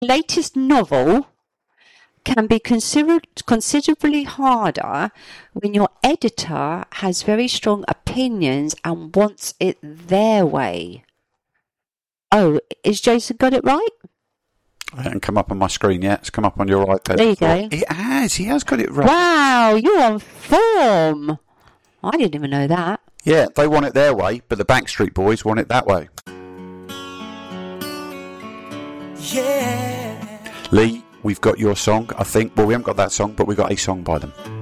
latest novel can be considerably harder when your editor has very strong opinions and wants it their way. Oh, is Jason got it right? It hasn't come up on my screen yet. It's come up on your iPad. There you go. It has. He has got it right. Wow, you're on form. I didn't even know that. Yeah, they want it their way, but the Backstreet Boys want it that way. Yeah. Lee, we've got your song, I think. Well, we haven't got that song, but we've got a song by them.